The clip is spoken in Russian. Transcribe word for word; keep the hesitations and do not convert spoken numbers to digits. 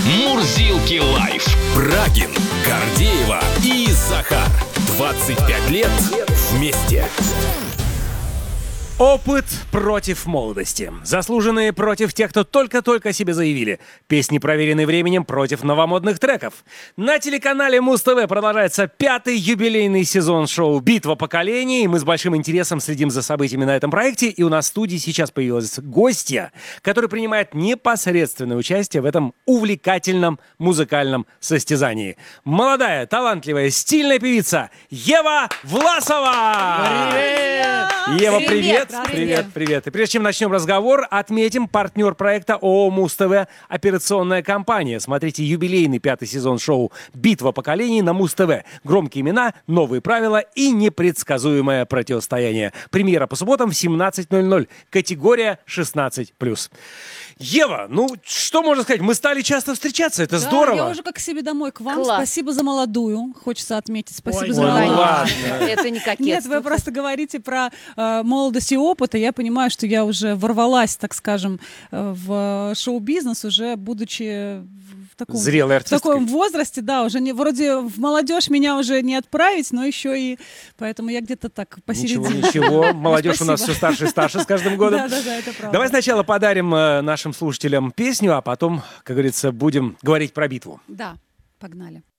Мурзилки лайф. Брагин, Гордеева и Захар. двадцать пять лет вместе. Опыт против молодости. Заслуженные против тех, кто только-только о себе заявили. Песни, проверенные временем, против новомодных треков. На телеканале Муз-ТВ продолжается пятый юбилейный сезон шоу «Битва поколений». Мы с большим интересом следим за событиями на этом проекте. И у нас в студии сейчас появилась гостья, которая принимает непосредственное участие в этом увлекательном музыкальном состязании. Молодая, талантливая, стильная певица Ева Власова! Привет! Ева, Привет! привет! Привет! Привет, привет! И прежде чем начнем разговор, отметим партнер проекта ООО Муз-ТВ «Операционная компания». Смотрите юбилейный пятый сезон шоу «Битва поколений» на Муз-ТВ. Громкие имена, новые правила и непредсказуемое противостояние. Премьера по субботам в семнадцать ноль ноль. Категория шестнадцать плюс. Ева, ну что можно сказать? Мы стали часто встречаться, это Да, здорово. я уже как к себе домой, к вам. Класс. Спасибо за молодую. Хочется отметить. Спасибо Ой, за ой, молодую. ну ладно. Это не кокетство. Нет, вы просто говорите про э, молодость и опыт, и я понимаю, что я уже ворвалась, так скажем, э, в шоу-бизнес, уже будучи в таком, Зрелой в артисткой. таком возрасте, да, уже не, вроде в молодежь меня уже не отправить, но еще и, поэтому я где-то так посередине. Ничего, ничего. Молодежь у нас все Спасибо. старше и старше с каждым годом. Да, да, да, это правда. Давай сначала подарим э, нашим слушателям песню, а потом, как говорится, будем говорить про битву. Да, погнали.